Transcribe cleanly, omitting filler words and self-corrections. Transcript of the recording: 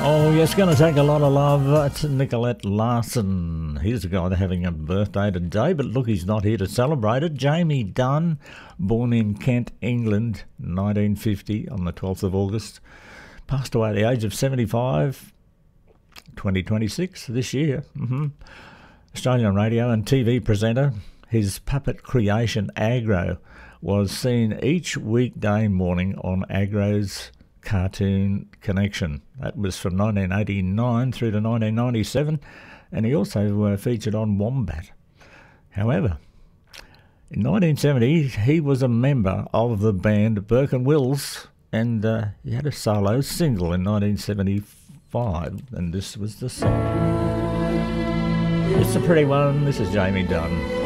Oh, yes, going to take a lot of love. It's Nicolette Larson. Here's a guy having a birthday today, but look, he's not here to celebrate it. Jamie Dunn, born in Kent, England, 1950, on the 12th of August. Passed away at the age of 75, 2026, this year. Australian radio and TV presenter. His puppet creation, Agro, was seen each weekday morning on Agro's Cartoon Connection. That was from 1989 through to 1997, and he also featured on Wombat. However, in 1970 he was a member of the band Burke and Wills, and he had a solo single in 1975, and this was the song. It's a pretty one. This is Jamie Dunn.